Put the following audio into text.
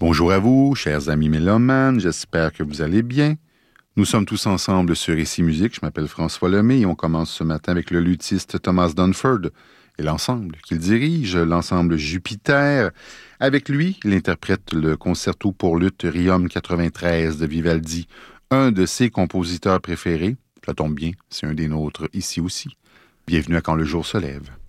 Bonjour à vous, chers amis mélomanes, j'espère que vous allez bien. Nous sommes tous ensemble sur Ici Musique, je m'appelle François Lemay et on commence ce matin avec le luthiste Thomas Dunford et l'ensemble qu'il dirige, l'ensemble Jupiter. Avec lui, il interprète le concerto pour luth Riom 93 de Vivaldi, un de ses compositeurs préférés. Ça tombe bien, c'est un des nôtres ici aussi. Bienvenue à Quand le jour se lève.